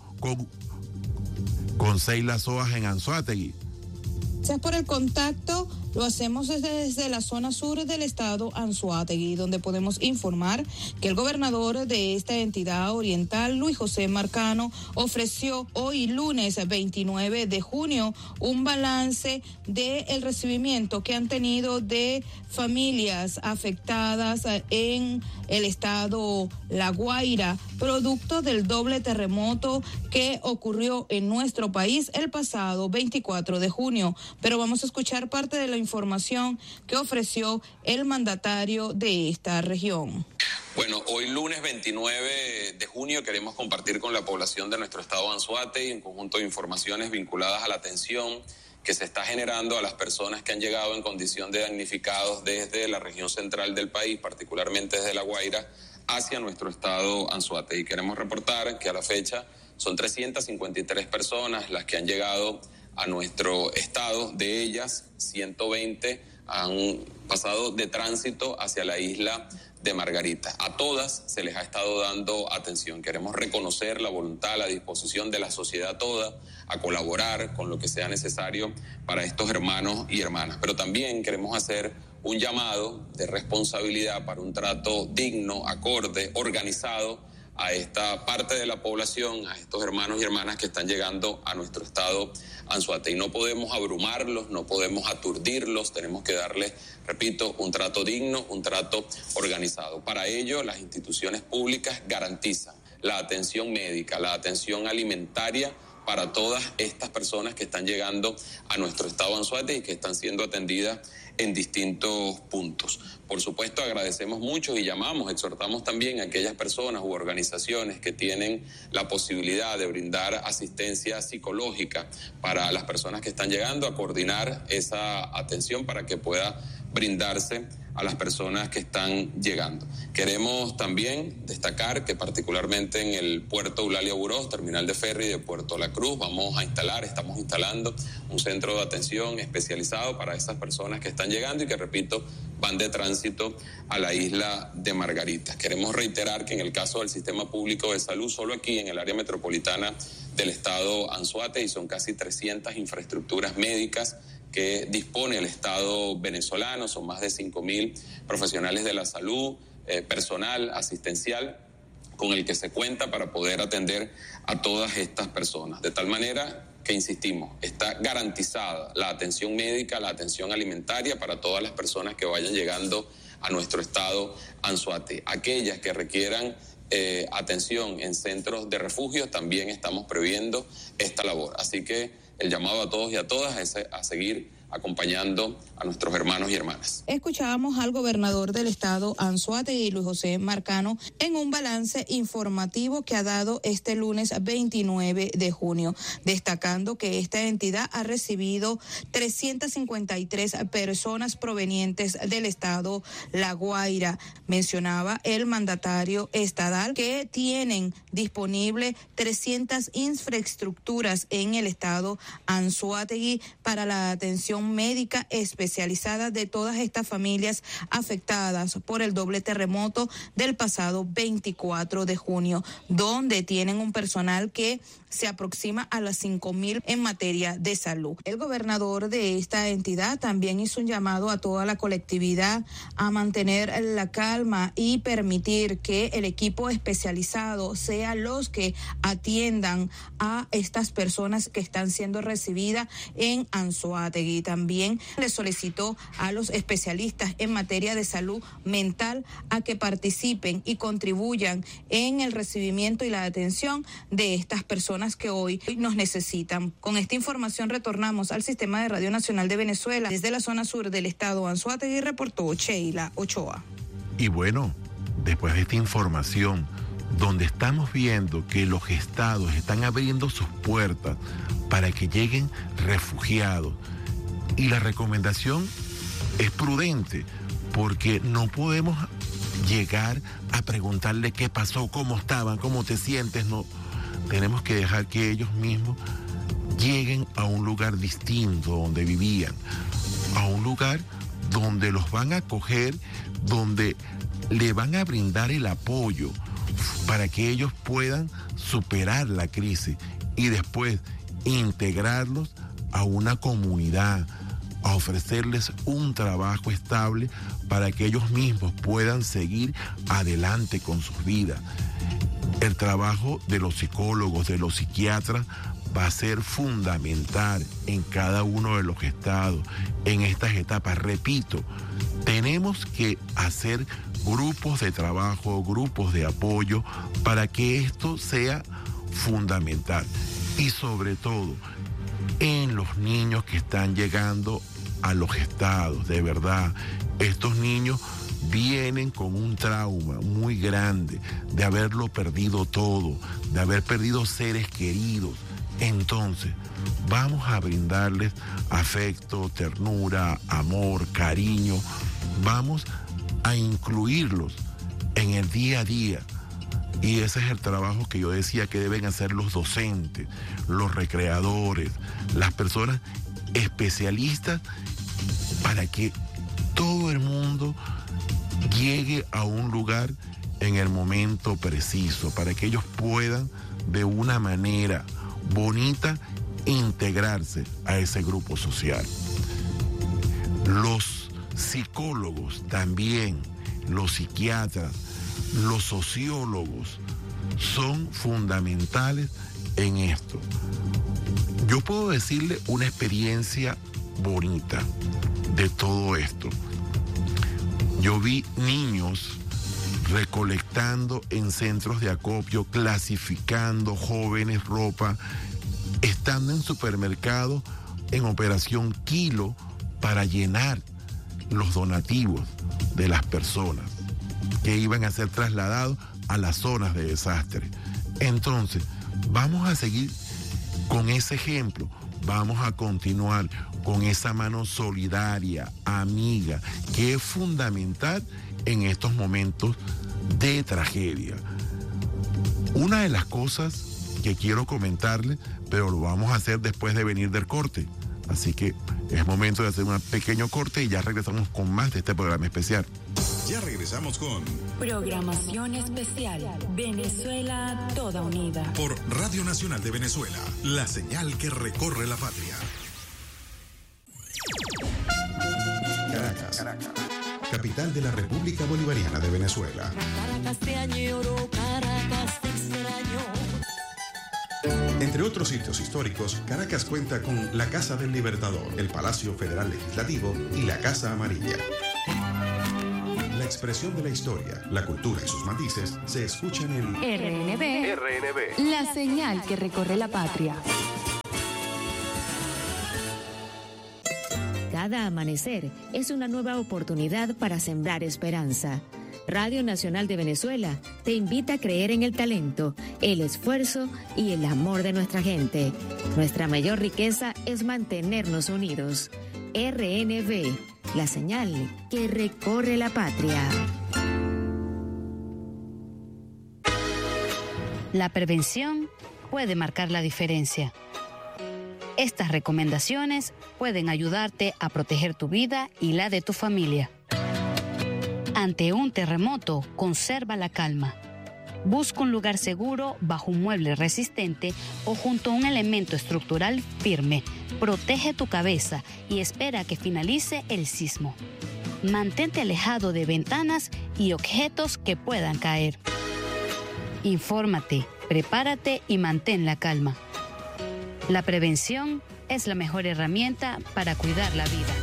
con Seila Soas en Anzoátegui. Gracias por el contacto. Lo hacemos desde la zona sur del estado Anzoátegui, donde podemos informar que el gobernador de esta entidad oriental, Luis José Marcano, ofreció hoy lunes 29 de junio un balance del recibimiento que han tenido de familias afectadas en el estado La Guaira, producto del doble terremoto que ocurrió en nuestro país el pasado 24 de junio. Pero vamos a escuchar parte de la información que ofreció el mandatario de esta región. Bueno, hoy lunes 29 de junio queremos compartir con la población de nuestro estado Anzoátegui un conjunto de informaciones vinculadas a la atención que se está generando a las personas que han llegado en condición de damnificados desde la región central del país, particularmente desde La Guaira, hacia nuestro estado Anzoátegui. Queremos reportar que a la fecha son 353 personas las que han llegado a nuestro estado. De ellas, 120 han pasado de tránsito hacia la isla de Margarita. A todas se les ha estado dando atención. Queremos reconocer la voluntad, la disposición de la sociedad toda a colaborar con lo que sea necesario para estos hermanos y hermanas. Pero también queremos hacer un llamado de responsabilidad para un trato digno, acorde, organizado a esta parte de la población, a estos hermanos y hermanas que están llegando a nuestro estado Anzoátegui. No podemos abrumarlos, no podemos aturdirlos, tenemos que darles, repito, un trato digno, un trato organizado. Para ello, las instituciones públicas garantizan la atención médica, la atención alimentaria para todas estas personas que están llegando a nuestro estado Anzoátegui y que están siendo atendidas en distintos puntos. Por supuesto, agradecemos mucho y llamamos, exhortamos también a aquellas personas u organizaciones que tienen la posibilidad de brindar asistencia psicológica para las personas que están llegando, a coordinar esa atención para que pueda brindarse a las personas que están llegando. Queremos también destacar que particularmente en el puerto Eulalia Burós, terminal de ferry de Puerto La Cruz, estamos instalando un centro de atención especializado para esas personas que están llegando y que, repito, van de tránsito a la isla de Margarita. Queremos reiterar que en el caso del sistema público de salud, solo aquí en el área metropolitana del estado Anzoátegui son casi 300 infraestructuras médicas que dispone el Estado venezolano. Son más de 5.000 profesionales de la salud, personal asistencial con el que se cuenta para poder atender a todas estas personas. De tal manera que, insistimos, está garantizada la atención médica, la atención alimentaria para todas las personas que vayan llegando a nuestro estado Anzoátegui. Aquellas que requieran atención en centros de refugio, también estamos previendo esta labor. Así que el llamado a todos y a todas es a seguir acompañando a nuestros hermanos y hermanas. Escuchábamos al gobernador del estado Anzoátegui, Luis José Marcano, en un balance informativo que ha dado este lunes 29 de junio, destacando que esta entidad ha recibido 353 personas provenientes del estado La Guaira. Mencionaba el mandatario estadal que tienen disponible 300 infraestructuras en el estado Anzoátegui para la atención médica especializada de todas estas familias afectadas por el doble terremoto del pasado 24 de junio, donde tienen un personal que se aproxima a las 5,000 en materia de salud. El gobernador de esta entidad también hizo un llamado a toda la colectividad a mantener la calma y permitir que el equipo especializado sea los que atiendan a estas personas que están siendo recibidas en Anzoátegui. También le solicitó a los especialistas en materia de salud mental a que participen y contribuyan en el recibimiento y la atención de estas personas que hoy nos necesitan. Con esta información retornamos al Sistema de Radio Nacional de Venezuela. Desde la zona sur del estado Anzoátegui reportó Sheila Ochoa. Y bueno, después de esta información, donde estamos viendo que los estados están abriendo sus puertas para que lleguen refugiados, y la recomendación es prudente, porque no podemos llegar a preguntarle qué pasó, cómo estaban, cómo te sientes. No, tenemos que dejar que ellos mismos lleguen a un lugar distinto donde vivían, a un lugar donde los van a acoger, donde le van a brindar el apoyo para que ellos puedan superar la crisis y después integrarlos a una comunidad, a ofrecerles un trabajo estable para que ellos mismos puedan seguir adelante con sus vidas. El trabajo de los psicólogos, de los psiquiatras, va a ser fundamental en cada uno de los estados, en estas etapas. Repito, tenemos que hacer grupos de trabajo, grupos de apoyo, para que esto sea fundamental. Y sobre todo, en los niños que están llegando a los estados, de verdad, estos niños vienen con un trauma muy grande de haberlo perdido todo, de haber perdido seres queridos. Entonces, vamos a brindarles afecto, ternura, amor, cariño. Vamos a incluirlos en el día a día. Y ese es el trabajo que yo decía que deben hacer los docentes, los recreadores, las personas especialistas, para que todo el mundo llegue a un lugar en el momento preciso, para que ellos puedan de una manera bonita integrarse a ese grupo social. Los psicólogos también, los psiquiatras, los sociólogos son fundamentales en esto. Yo puedo decirle una experiencia bonita de todo esto. Yo vi niños recolectando en centros de acopio, clasificando jóvenes ropa, estando en supermercados en operación Kilo para llenar los donativos de las personas que iban a ser trasladados a las zonas de desastre. Entonces, vamos a seguir con ese ejemplo, vamos a continuar con esa mano solidaria, amiga, que es fundamental en estos momentos de tragedia. Una de las cosas que quiero comentarles, pero lo vamos a hacer después de venir del corte. Así que es momento de hacer un pequeño corte y ya regresamos con más de este programa especial. Ya regresamos con Programación Especial Venezuela Toda Unida por Radio Nacional de Venezuela, la señal que recorre la patria. Caracas, capital de la República Bolivariana de Venezuela. Caracas te añoro, Caracas te extraño. En Entre otros sitios históricos, Caracas cuenta con la Casa del Libertador, el Palacio Federal Legislativo y la Casa Amarilla. La expresión de la historia, la cultura y sus matices se escuchan en RNB, la señal que recorre la patria. Cada amanecer es una nueva oportunidad para sembrar esperanza. Radio Nacional de Venezuela te invita a creer en el talento, el esfuerzo y el amor de nuestra gente. Nuestra mayor riqueza es mantenernos unidos. RNB, la señal que recorre la patria. La prevención puede marcar la diferencia. Estas recomendaciones pueden ayudarte a proteger tu vida y la de tu familia. Ante un terremoto, conserva la calma. Busca un lugar seguro bajo un mueble resistente o junto a un elemento estructural firme. Protege tu cabeza y espera a que finalice el sismo. Mantente alejado de ventanas y objetos que puedan caer. Infórmate, prepárate y mantén la calma. La prevención es la mejor herramienta para cuidar la vida.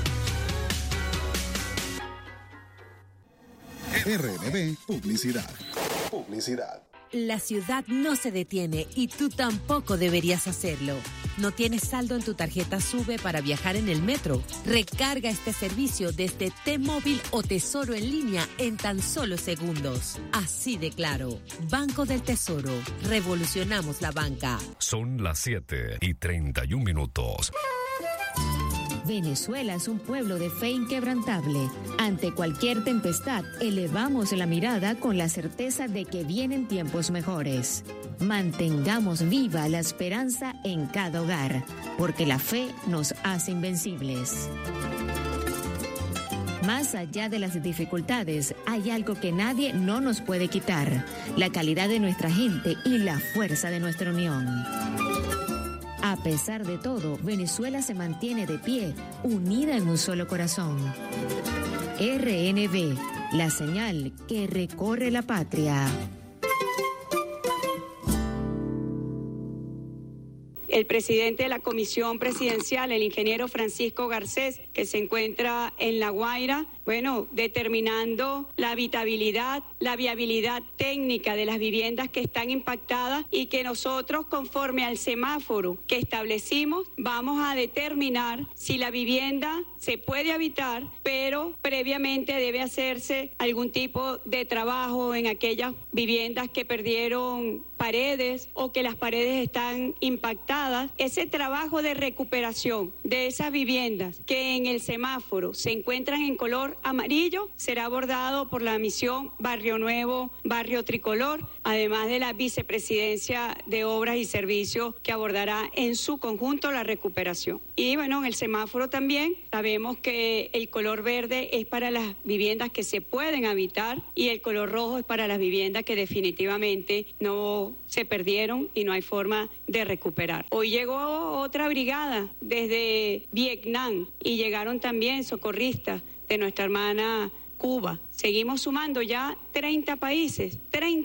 RNB Publicidad. La ciudad no se detiene y tú tampoco deberías hacerlo. ¿No tienes saldo en tu tarjeta SUBE para viajar en el metro? Recarga este servicio desde T-Móvil o Tesoro en línea en tan solo segundos. Así de claro. Banco del Tesoro. Revolucionamos la banca. Son las 7:31. Venezuela es un pueblo de fe inquebrantable. Ante cualquier tempestad, elevamos la mirada con la certeza de que vienen tiempos mejores. Mantengamos viva la esperanza en cada hogar, porque la fe nos hace invencibles. Más allá de las dificultades, hay algo que nadie no nos puede quitar: la calidad de nuestra gente y la fuerza de nuestra unión. A pesar de todo, Venezuela se mantiene de pie, unida en un solo corazón. RNB, la señal que recorre la patria. El presidente de la Comisión Presidencial, el ingeniero Francisco Garcés, que se encuentra en La Guaira, determinando la habitabilidad, la viabilidad técnica de las viviendas que están impactadas y que nosotros, conforme al semáforo que establecimos, vamos a determinar si la vivienda se puede habitar, pero previamente debe hacerse algún tipo de trabajo en aquellas viviendas que perdieron paredes o que las paredes están impactadas. Ese trabajo de recuperación de esas viviendas que en el semáforo se encuentran en color amarillo será abordado por la misión Barrio Nuevo, Barrio Tricolor, además de la Vicepresidencia de Obras y Servicios, que abordará en su conjunto la recuperación. Y en el semáforo también sabemos que el color verde es para las viviendas que se pueden habitar y el color rojo es para las viviendas que definitivamente no se perdieron y no hay forma de recuperar. Hoy llegó otra brigada desde Vietnam y llegaron también socorristas de nuestra hermana Cuba. Seguimos sumando ya 30 países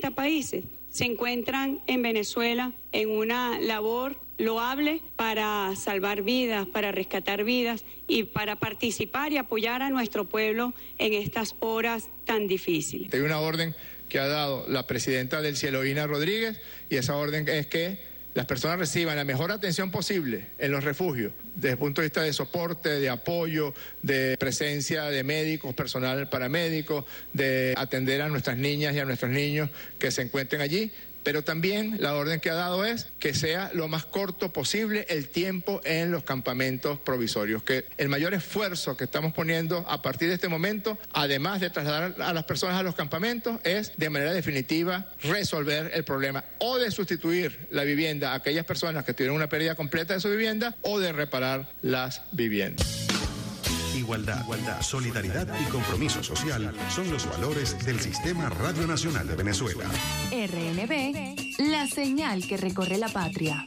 se encuentran en Venezuela en una labor loable para salvar vidas, para rescatar vidas y para participar y apoyar a nuestro pueblo en estas horas tan difíciles. Hay una orden que ha dado la presidenta del Cieloína Rodríguez y esa orden es que las personas reciban la mejor atención posible en los refugios, desde el punto de vista de soporte, de apoyo, de presencia de médicos, personal paramédico, de atender a nuestras niñas y a nuestros niños que se encuentren allí. Pero también la orden que ha dado es que sea lo más corto posible el tiempo en los campamentos provisorios, que el mayor esfuerzo que estamos poniendo a partir de este momento, además de trasladar a las personas a los campamentos, es de manera definitiva resolver el problema o de sustituir la vivienda a aquellas personas que tienen una pérdida completa de su vivienda o de reparar las viviendas. Igualdad, solidaridad y compromiso social son los valores del Sistema Radio Nacional de Venezuela. RNB, la señal que recorre la patria.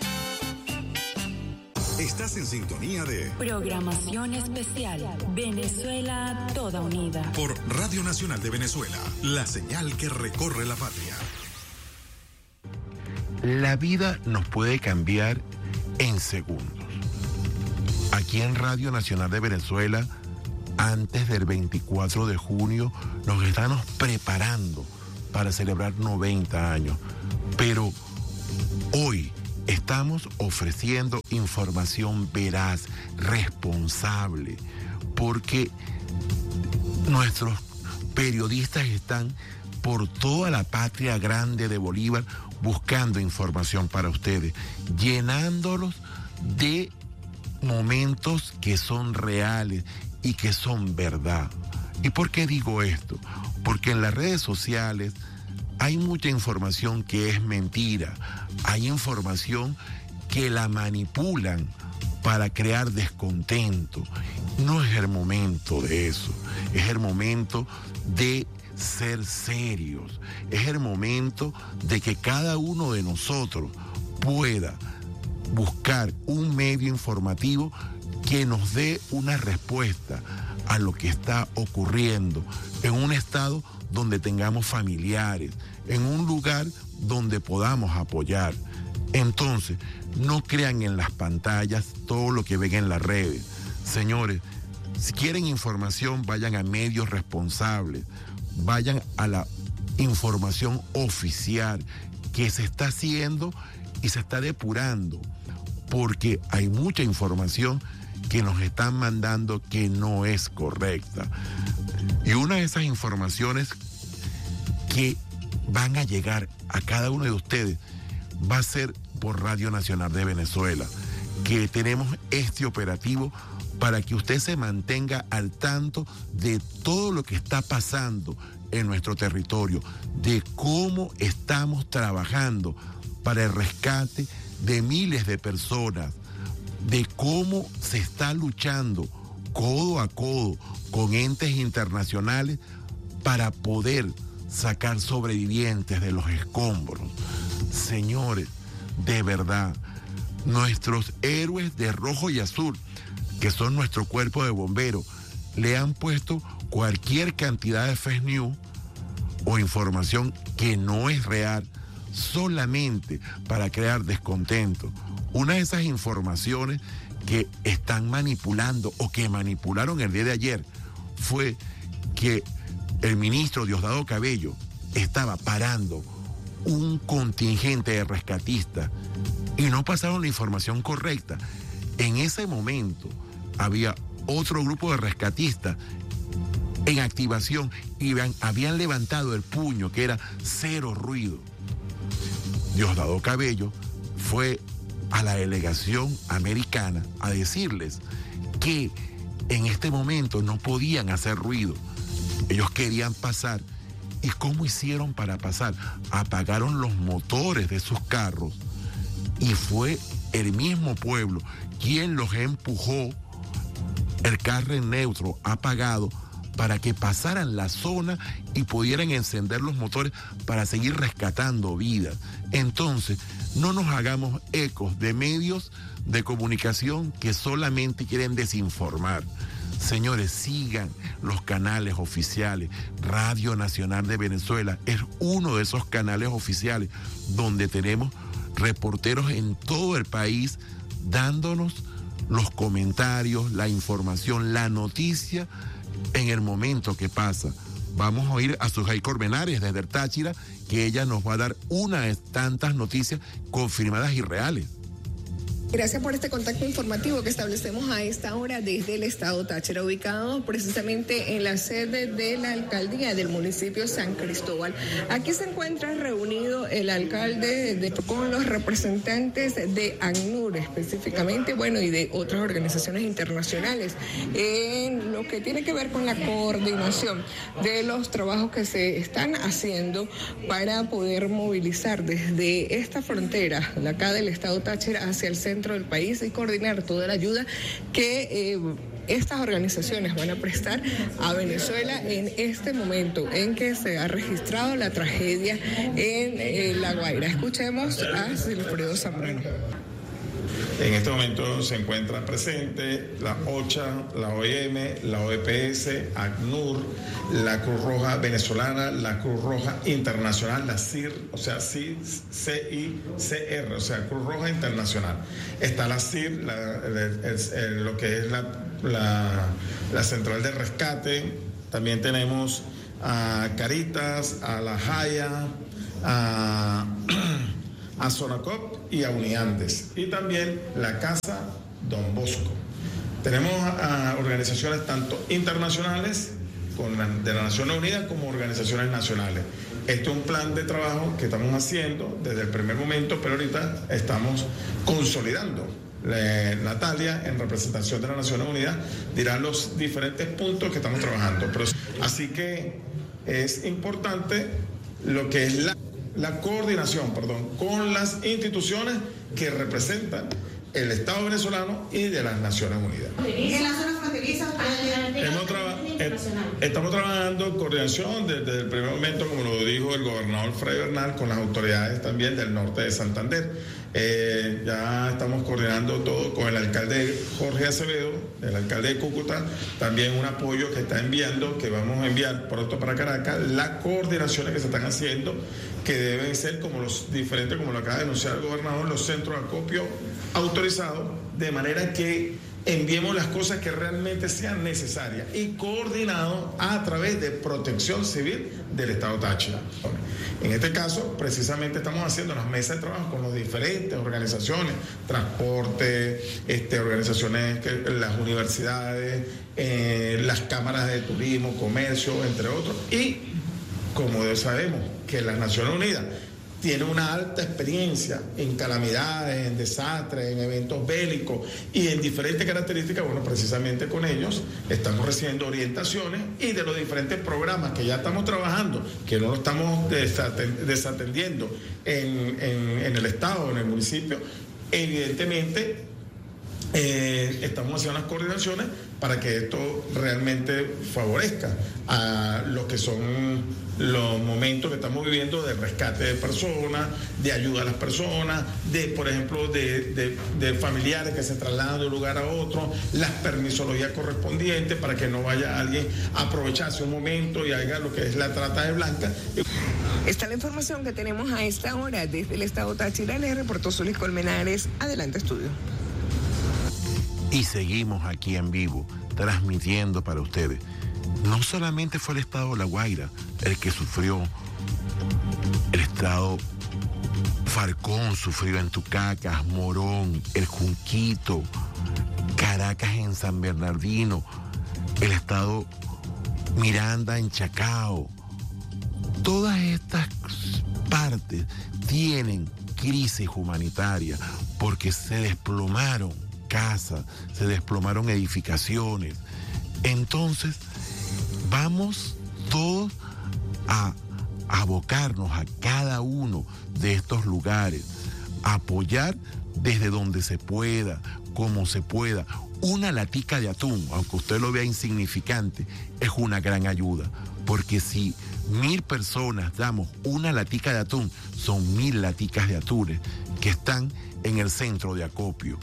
Estás en sintonía de Programación Especial Venezuela Toda Unida por Radio Nacional de Venezuela, la señal que recorre la patria. La vida nos puede cambiar en segundos. Aquí en Radio Nacional de Venezuela, antes del 24 de junio, nos estamos preparando para celebrar 90 años. Pero hoy estamos ofreciendo información veraz, responsable, porque nuestros periodistas están por toda la patria grande de Bolívar buscando información para ustedes, llenándolos de momentos que son reales y que son verdad. ¿Y por qué digo esto? Porque en las redes sociales hay mucha información que es mentira, hay información que la manipulan para crear descontento. No es el momento de eso, es el momento de ser serios, es el momento de que cada uno de nosotros pueda buscar un medio informativo que nos dé una respuesta a lo que está ocurriendo en un estado donde tengamos familiares, en un lugar donde podamos apoyar. Entonces, no crean en las pantallas todo lo que ven en las redes. Señores, si quieren información, vayan a medios responsables, vayan a la información oficial que se está haciendo y se está depurando, porque hay mucha información que nos están mandando que no es correcta. Y una de esas informaciones que van a llegar a cada uno de ustedes va a ser por Radio Nacional de Venezuela, que tenemos este operativo para que usted se mantenga al tanto de todo lo que está pasando en nuestro territorio, de cómo estamos trabajando para el rescate de miles de personas, de cómo se está luchando codo a codo con entes internacionales para poder sacar sobrevivientes de los escombros. Señores, de verdad, nuestros héroes de rojo y azul, que son nuestro cuerpo de bomberos, le han puesto cualquier cantidad de fake news o información que no es real solamente para crear descontento. Una de esas informaciones que están manipulando o que manipularon el día de ayer fue que el ministro Diosdado Cabello estaba parando un contingente de rescatistas y no pasaron la información correcta. En ese momento había otro grupo de rescatistas en activación y habían levantado el puño, que era cero ruido. Diosdado Cabello fue a la delegación americana a decirles que en este momento no podían hacer ruido. Ellos querían pasar. ¿Y cómo hicieron para pasar? Apagaron los motores de sus carros y fue el mismo pueblo quien los empujó, el carro en neutro apagado, para que pasaran la zona y pudieran encender los motores para seguir rescatando vidas. Entonces, no nos hagamos ecos de medios de comunicación que solamente quieren desinformar. Señores, sigan los canales oficiales. Radio Nacional de Venezuela es uno de esos canales oficiales donde tenemos reporteros en todo el país dándonos los comentarios, la información, la noticia en el momento que pasa. Vamos a oír a Sujay Corbenares desde el Táchira, que ella nos va a dar una de tantas noticias confirmadas y reales. Gracias por este contacto informativo que establecemos a esta hora desde el estado Táchira, ubicado precisamente en la sede de la alcaldía del municipio San Cristóbal. Aquí se encuentra reunido el alcalde con los representantes de ACNUR específicamente, y de otras organizaciones internacionales, en lo que tiene que ver con la coordinación de los trabajos que se están haciendo para poder movilizar desde esta frontera, de acá del estado Táchira, hacia el centro del país y coordinar toda la ayuda que estas organizaciones van a prestar a Venezuela en este momento en que se ha registrado la tragedia en La Guaira. Escuchemos a Silfredo Zambrano. En este momento se encuentran presentes la OCHA, la OIM, la OEPS, ACNUR, la Cruz Roja Venezolana, la Cruz Roja Internacional, la CIR, o sea, CICR, o sea, Cruz Roja Internacional. Está la CIR, lo que es la Central de Rescate. También tenemos a Caritas, a La Jaya, a Sonacop y a Uniandes, y también la Casa Don Bosco. Tenemos organizaciones tanto internacionales de las Naciones Unidas como organizaciones nacionales. Este es un plan de trabajo que estamos haciendo desde el primer momento, pero ahorita estamos consolidando. Natalia, en representación de las Naciones Unidas, dirá los diferentes puntos que estamos trabajando. Así que es importante lo que es la coordinación, con las instituciones que representan el Estado venezolano y de las Naciones Unidas. En la zona fronteriza estamos trabajando en coordinación desde el primer momento, como lo dijo el gobernador Freddy Bernal, con las autoridades también del norte de Santander. Ya estamos coordinando todo con el alcalde Jorge Acevedo, el alcalde de Cúcuta, también un apoyo que está enviando, que vamos a enviar pronto para Caracas, las coordinaciones que se están haciendo, que deben ser como los diferentes, como lo acaba de anunciar el gobernador, los centros de acopio autorizados, de manera que enviemos las cosas que realmente sean necesarias y coordinado a través de Protección Civil del Estado Táchira. En este caso, precisamente estamos haciendo las mesas de trabajo con las diferentes organizaciones, transporte, organizaciones, las universidades, las cámaras de turismo, comercio, entre otros, y como sabemos que las Naciones Unidas tiene una alta experiencia en calamidades, en desastres, en eventos bélicos y en diferentes características. Bueno, precisamente con ellos estamos recibiendo orientaciones y de los diferentes programas que ya estamos trabajando, que no lo estamos desatendiendo en el Estado, en el municipio. Evidentemente, estamos haciendo las coordinaciones para que esto realmente favorezca a lo que son los momentos que estamos viviendo de rescate de personas, de ayuda a las personas, de, por ejemplo, de familiares que se trasladan de un lugar a otro, las permisologías correspondientes para que no vaya alguien a aprovecharse un momento y haga lo que es la trata de blancas. Esta es la información que tenemos a esta hora desde el Estado Táchira. Les reportó Zulis Colmenares. Adelante, estudio. Y seguimos aquí en vivo, transmitiendo para ustedes. No solamente fue el estado La Guaira el que sufrió, el estado Falcón sufrió en Tucacas, Morón, El Junquito, Caracas en San Bernardino, el estado Miranda en Chacao. Todas estas partes tienen crisis humanitaria porque se desplomaron casas, se desplomaron edificaciones. Entonces, vamos todos a abocarnos a cada uno de estos lugares, a apoyar desde donde se pueda, como se pueda. Una latica de atún, aunque usted lo vea insignificante, es una gran ayuda, porque si 1000 personas damos una latica de atún, son 1000 laticas de atunes que están en el centro de acopio.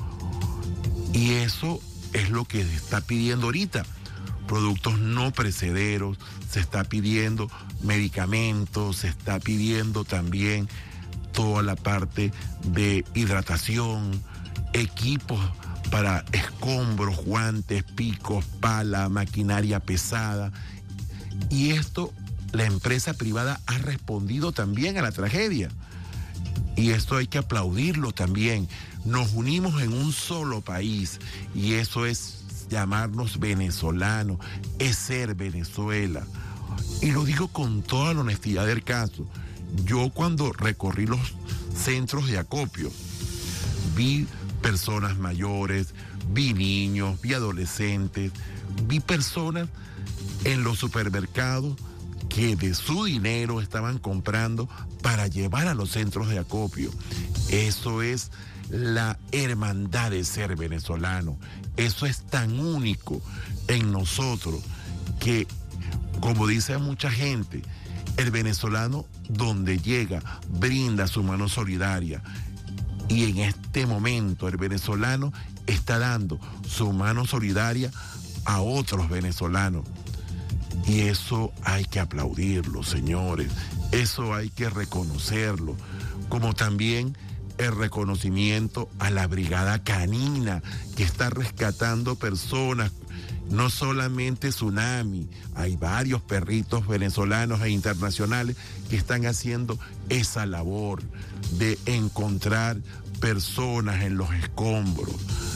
Y eso es lo que se está pidiendo ahorita. Productos no perecederos, se está pidiendo medicamentos, se está pidiendo también toda la parte de hidratación, equipos para escombros, guantes, picos, pala, maquinaria pesada. Y esto, la empresa privada ha respondido también a la tragedia. Y esto hay que aplaudirlo también. Nos unimos en un solo país y eso es llamarnos venezolanos, es ser Venezuela. Y lo digo con toda la honestidad del caso. Yo cuando recorrí los centros de acopio, vi personas mayores, vi niños, vi adolescentes, vi personas en los supermercados que de su dinero estaban comprando para llevar a los centros de acopio. Eso es la hermandad de ser venezolano. Eso es tan único en nosotros que, como dice mucha gente, el venezolano donde llega brinda su mano solidaria. Y en este momento el venezolano está dando su mano solidaria a otros venezolanos. Y eso hay que aplaudirlo, señores. Eso hay que reconocerlo. Como también el reconocimiento a la Brigada Canina, que está rescatando personas. No solamente Tsunami, hay varios perritos venezolanos e internacionales que están haciendo esa labor de encontrar personas en los escombros.